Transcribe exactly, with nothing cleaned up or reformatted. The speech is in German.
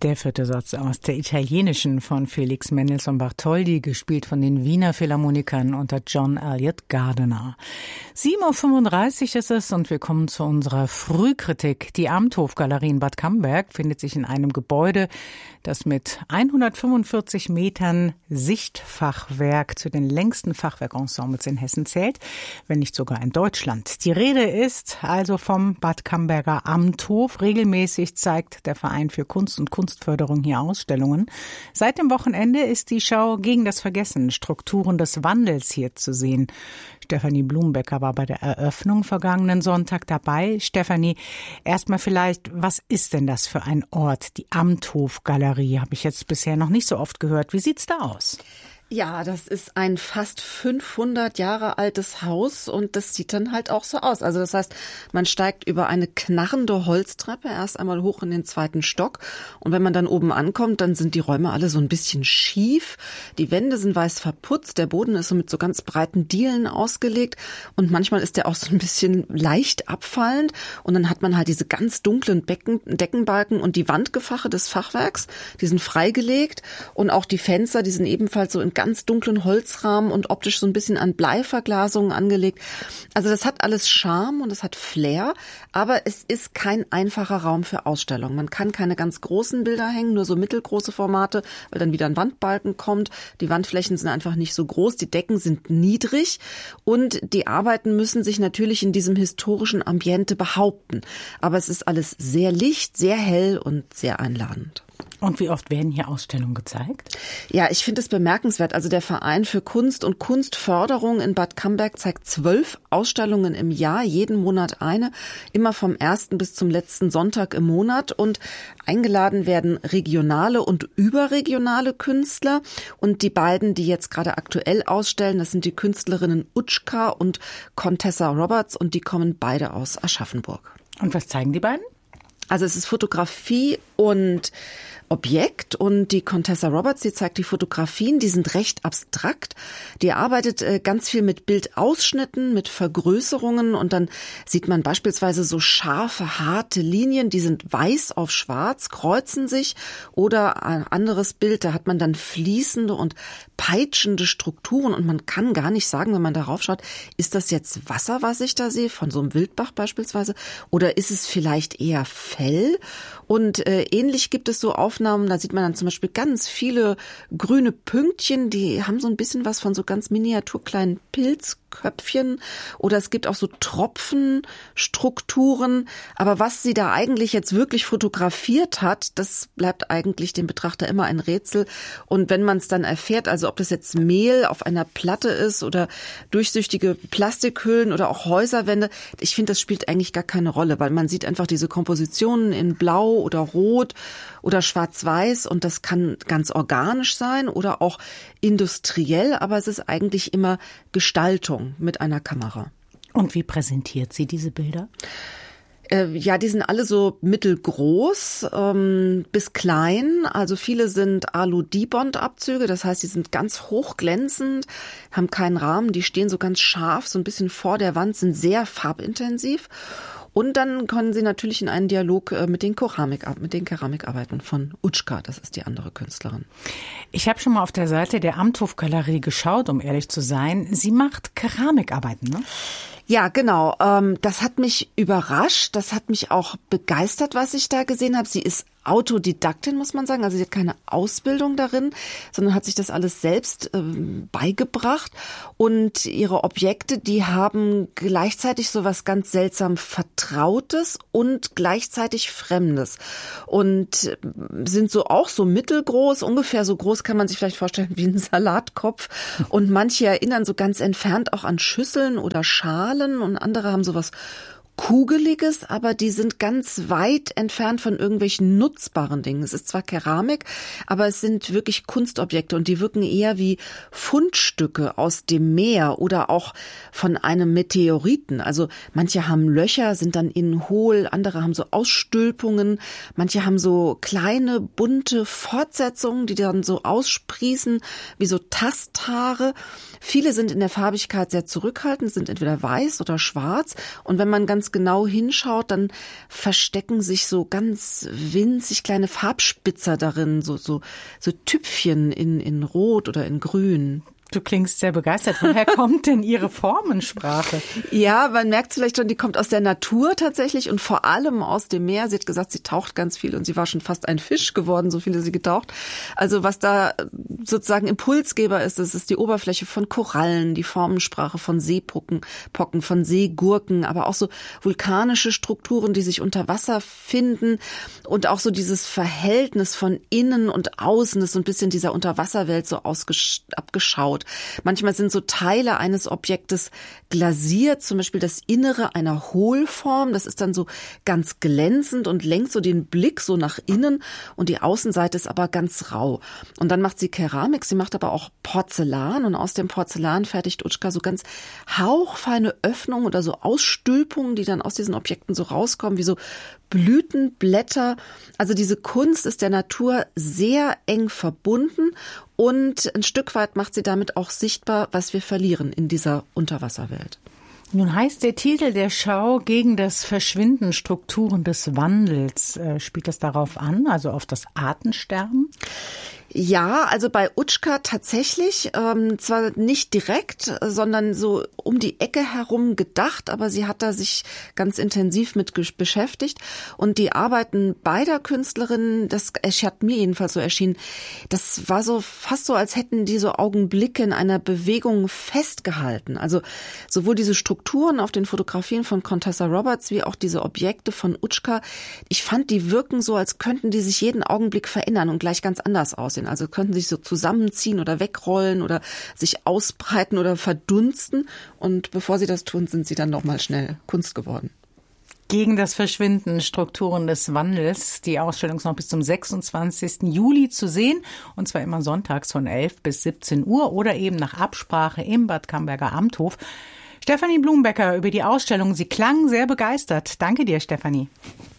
Der vierte Satz aus der italienischen von Felix Mendelssohn Bartholdy, gespielt von den Wiener Philharmonikern unter John Elliott Gardiner. sieben Uhr fünfunddreißig ist es und wir kommen zu unserer Frühkritik. Die Amthofgalerie in Bad Camberg findet sich in einem Gebäude, das mit hundertfünfundvierzig Metern Sichtfachwerk zu den längsten Fachwerkensembles in Hessen zählt, wenn nicht sogar in Deutschland. Die Rede ist also vom Bad Camberger Amthof. Regelmäßig zeigt der Verein für Kunst und Kunstförderung hier Ausstellungen. Seit dem Wochenende ist die Schau gegen das Vergessen, Strukturen des Wandels hier zu sehen. Stefanie Blumenbecker war bei der Eröffnung vergangenen Sonntag dabei. Stefanie, erstmal vielleicht, was ist denn das für ein Ort? Die Amthofgalerie habe ich jetzt bisher noch nicht so oft gehört. Wie sieht's da aus? Ja, das ist ein fast fünfhundert Jahre altes Haus und das sieht dann halt auch so aus. Also das heißt, man steigt über eine knarrende Holztreppe erst einmal hoch in den zweiten Stock und wenn man dann oben ankommt, dann sind die Räume alle so ein bisschen schief. Die Wände sind weiß verputzt, der Boden ist so mit so ganz breiten Dielen ausgelegt und manchmal ist der auch so ein bisschen leicht abfallend und dann hat man halt diese ganz dunklen Becken, Deckenbalken und die Wandgefache des Fachwerks, die sind freigelegt und auch die Fenster, die sind ebenfalls so in ganz dunklen Holzrahmen und optisch so ein bisschen an Bleiverglasungen angelegt. Also das hat alles Charme und es hat Flair, aber es ist kein einfacher Raum für Ausstellungen. Man kann keine ganz großen Bilder hängen, nur so mittelgroße Formate, weil dann wieder ein Wandbalken kommt. Die Wandflächen sind einfach nicht so groß, die Decken sind niedrig und die Arbeiten müssen sich natürlich in diesem historischen Ambiente behaupten. Aber es ist alles sehr licht, sehr hell und sehr einladend. Und wie oft werden hier Ausstellungen gezeigt? Ja, ich finde es bemerkenswert. Also der Verein für Kunst und Kunstförderung in Bad Camberg zeigt zwölf Ausstellungen im Jahr, jeden Monat eine, immer vom ersten bis zum letzten Sonntag im Monat. Und eingeladen werden regionale und überregionale Künstler. Und die beiden, die jetzt gerade aktuell ausstellen, das sind die Künstlerinnen Utschka und Contessa Roberts und die kommen beide aus Aschaffenburg. Und was zeigen die beiden? Also es ist Fotografie und Objekt und die Contessa Roberts, die zeigt die Fotografien, die sind recht abstrakt. Die arbeitet äh, ganz viel mit Bildausschnitten, mit Vergrößerungen und dann sieht man beispielsweise so scharfe, harte Linien, die sind weiß auf schwarz, kreuzen sich oder ein anderes Bild, da hat man dann fließende und peitschende Strukturen und man kann gar nicht sagen, wenn man darauf schaut, ist das jetzt Wasser, was ich da sehe, von so einem Wildbach beispielsweise oder ist es vielleicht eher Fell? Und äh, ähnlich gibt es so Aufnahmen, da sieht man dann zum Beispiel ganz viele grüne Pünktchen, die haben so ein bisschen was von so ganz miniaturkleinen Pilzköpfchen oder es gibt auch so Tropfenstrukturen. Aber was sie da eigentlich jetzt wirklich fotografiert hat, das bleibt eigentlich dem Betrachter immer ein Rätsel. Und wenn man es dann erfährt, also ob das jetzt Mehl auf einer Platte ist oder durchsichtige Plastikhüllen oder auch Häuserwände, ich finde, das spielt eigentlich gar keine Rolle, weil man sieht einfach diese Kompositionen in Blau oder Rot oder Schwarz-Weiß und das kann ganz organisch sein oder auch industriell, aber es ist eigentlich immer Gestaltung mit einer Kamera. Und wie präsentiert sie diese Bilder? Ja, die sind alle so mittelgroß ähm, bis klein. Also viele sind Alu-Dibond-Abzüge, das heißt, die sind ganz hochglänzend, haben keinen Rahmen, die stehen so ganz scharf, so ein bisschen vor der Wand, sind sehr farbintensiv. Und dann können Sie natürlich in einen Dialog mit den Keramik, mit den Keramikarbeiten von Utschka, das ist die andere Künstlerin. Ich habe schon mal auf der Seite der Amthofgalerie geschaut, um ehrlich zu sein. Sie macht Keramikarbeiten, ne? Ja, genau. Das hat mich überrascht. Das hat mich auch begeistert, was ich da gesehen habe. Sie ist Autodidaktin, muss man sagen. Also sie hat keine Ausbildung darin, sondern hat sich das alles selbst ähm, beigebracht. Und ihre Objekte, die haben gleichzeitig so was ganz seltsam Vertrautes und gleichzeitig Fremdes. Und sind so auch so mittelgroß, ungefähr so groß kann man sich vielleicht vorstellen wie ein Salatkopf. Und manche erinnern so ganz entfernt auch an Schüsseln oder Schalen und andere haben sowas Kugeliges, aber die sind ganz weit entfernt von irgendwelchen nutzbaren Dingen. Es ist zwar Keramik, aber es sind wirklich Kunstobjekte und die wirken eher wie Fundstücke aus dem Meer oder auch von einem Meteoriten. Also manche haben Löcher, sind dann innen hohl, andere haben so Ausstülpungen, manche haben so kleine, bunte Fortsetzungen, die dann so aussprießen wie so Tasthaare. Viele sind in der Farbigkeit sehr zurückhaltend, sind entweder weiß oder schwarz. Und wenn man ganz genau hinschaut, dann verstecken sich so ganz winzig kleine Farbspitzer darin, so, so, so Tüpfchen in, in Rot oder in Grün. Du klingst sehr begeistert. Woher kommt denn Ihre Formensprache? Ja, man merkt vielleicht schon, die kommt aus der Natur tatsächlich und vor allem aus dem Meer. Sie hat gesagt, sie taucht ganz viel und sie war schon fast ein Fisch geworden, so viele sie getaucht. Also was da sozusagen Impulsgeber ist, das ist die Oberfläche von Korallen, die Formensprache von Seepocken, Pocken, von Seegurken, aber auch so vulkanische Strukturen, die sich unter Wasser finden und auch so dieses Verhältnis von innen und außen, das so ein bisschen dieser Unterwasserwelt so ausgesch- abgeschaut. Manchmal sind so Teile eines Objektes glasiert, zum Beispiel das Innere einer Hohlform. Das ist dann so ganz glänzend und lenkt so den Blick so nach innen und die Außenseite ist aber ganz rau. Und dann macht sie Keramik, sie macht aber auch Porzellan und aus dem Porzellan fertigt Utschka so ganz hauchfeine Öffnungen oder so Ausstülpungen, die dann aus diesen Objekten so rauskommen, wie so Blüten, Blätter. Also diese Kunst ist der Natur sehr eng verbunden und ein Stück weit macht sie damit auch sichtbar, was wir verlieren in dieser Unterwasserwelt. Nun heißt der Titel der Schau gegen das Verschwinden, Strukturen des Wandels. Äh, spielt das darauf an, also auf das Artensterben? Ja, also bei Utschka tatsächlich, ähm, zwar nicht direkt, sondern so um die Ecke herum gedacht, aber sie hat da sich ganz intensiv mit beschäftigt und die Arbeiten beider Künstlerinnen, das hat mir jedenfalls so erschienen, das war so fast so, als hätten die so Augenblicke in einer Bewegung festgehalten. Also sowohl diese Strukturen auf den Fotografien von Contessa Roberts wie auch diese Objekte von Utschka, ich fand, die wirken so, als könnten die sich jeden Augenblick verändern und gleich ganz anders aussehen. Also könnten sich so zusammenziehen oder wegrollen oder sich ausbreiten oder verdunsten. Und bevor sie das tun, sind sie dann noch mal schnell Kunst geworden. Gegen das Verschwinden, Strukturen des Wandels. Die Ausstellung ist noch bis zum sechsundzwanzigsten Juli zu sehen. Und zwar immer sonntags von elf bis siebzehn Uhr oder eben nach Absprache im Bad Camberger Amthof. Stefanie Blumbecker über die Ausstellung. Sie klang sehr begeistert. Danke dir, Stefanie.